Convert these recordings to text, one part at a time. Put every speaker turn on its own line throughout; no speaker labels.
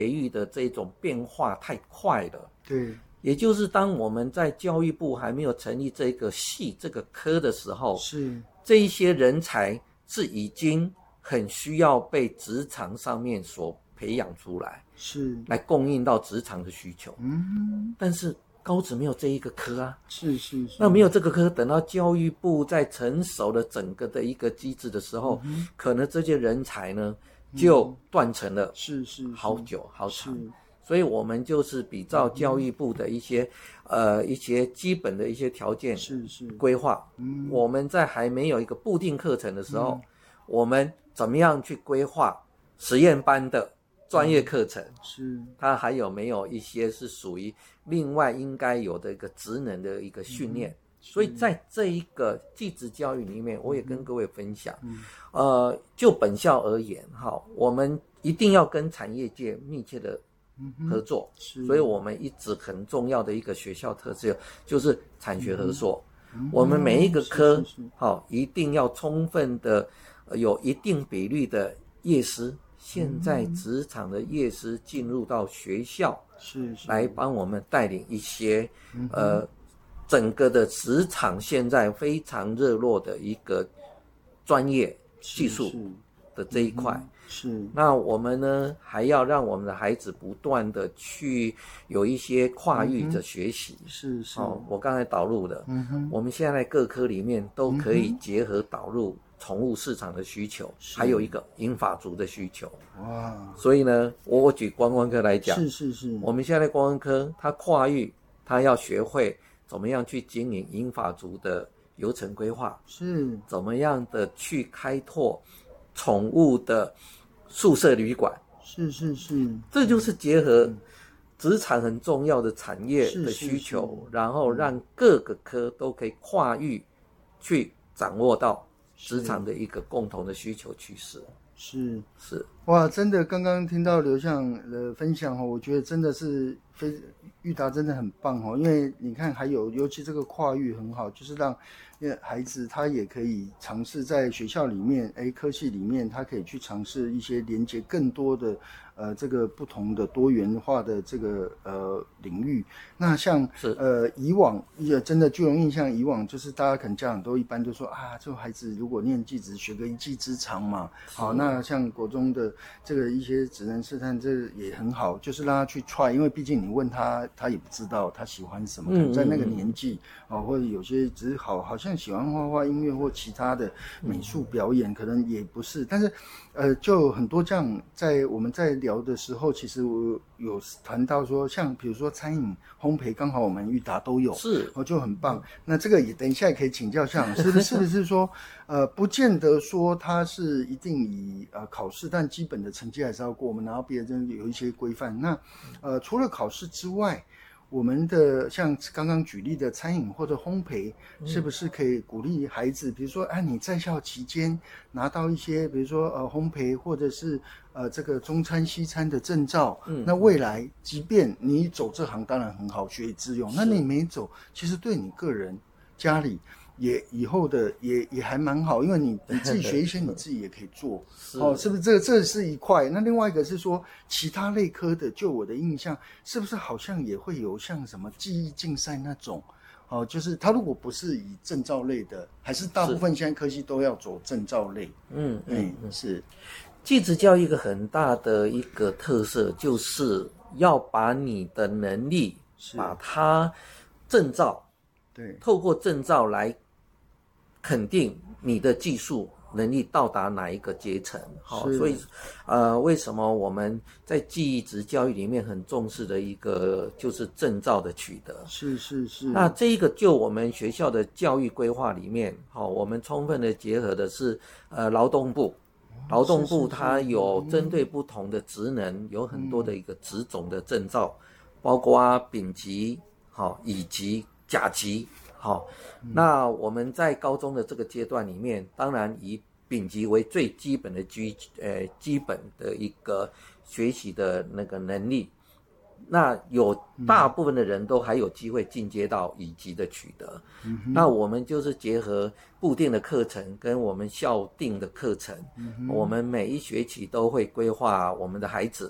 培育的这种变化太快了。
对，
也就是当我们在教育部还没有成立这个系这个科的时候，
是
这一些人才是已经很需要被职场上面所培养出来，
是
来供应到职场的需求。但是高职没有这一个科啊，
是，
那没有这个科，等到教育部在成熟了整个的一个机制的时候，可能这些人才呢就断层了，
是
好久好长。所以我们就是比照教育部的一些基本的一些条件规划，我们在还没有一个固定课程的时候，我们怎么样去规划实验班的专业课程，它还有没有一些是属于另外应该有的一个职能的一个训练。所以在这一个技职教育里面，我也跟各位分享，就本校而言，我们一定要跟产业界密切的合作，所以我们一直很重要的一个学校特色就是产学合作。我们每一个科一定要充分的有一定比率的业师，现在职场的业师进入到学校，来帮我们带领一些整个的职场现在非常热络的一个专业技术的这一块。那我们呢还要让我们的孩子不断的去有一些跨域的学习。我刚才导入的，我们现在各科里面都可以结合导入宠物市场的需求，还有一个银发族的需求。所以呢，我举观光科来讲，我们现在观光科它跨域，它要学会怎么样去经营银发族的游程规划，怎么样的去开拓宠物的宿舍旅馆，这就是结合职场很重要的产业的需求，然后让各个科都可以跨域去掌握到职场的一个共同的需求趋势。
哇，真的，刚刚听到刘向的分享我觉得真的是育达真的很棒因为你看还有尤其这个跨域很好，就是让孩子他也可以尝试在学校里面科系里面他可以去尝试一些连接更多的这个不同的多元化的这个领域。那像以往真的具有印象，以往就是大家可能家长都一般就说这孩子如果念技职学个一技之长嘛，好，那像国中的这个一些职能试探这也很好，就是让他去 try， 因为毕竟你问他也不知道他喜欢什么，可能在那个年纪或者有些只是好像喜欢画画、音乐或其他的美术表演，可能也不是。但是就很多这样我们在聊的时候，其实我有谈到说，像比如说餐饮、烘焙，刚好我们育达都有，就很棒。那这个也等一下也可以请教向老师，是不是说不见得说他是一定以考试，但基本的成绩还是要过，我们拿到毕业证有一些规范。那除了考试之外，我们的像刚刚举例的餐饮或者烘焙，是不是可以鼓励孩子，比如说你在校期间拿到一些比如说烘焙或者是这个中餐西餐的证照，那未来即便你走这行当然很好，学以致用，那你没走，其实对你个人家里也以后的也还蛮好，因为你自己学一些你自己也可以做是不是这是一块。那另外一个是说其他类科的，就我的印象是不是好像也会有像什么技艺竞赛那种就是他如果不是以证照类的，还是大部分现在科系都要走证照类。是
技职教育一个很大的一个特色，就是要把你的能力把它证照，透过证照来肯定你的技术能力到达哪一个阶层。所以为什么我们在技职教育里面很重视的一个就是证照的取得。
是
那这一个就我们学校的教育规划里面我们充分的结合的是劳动部它有针对不同的职能有很多的一个职种的证照，包括丙级乙级甲级。那我们在高中的这个阶段里面，当然以丙级为最基本的基本的一个学习的那个能力，那有大部分的人都还有机会进阶到乙级的取得。那我们就是结合固定的课程跟我们校定的课程，我们每一学期都会规划我们的孩子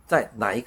在哪一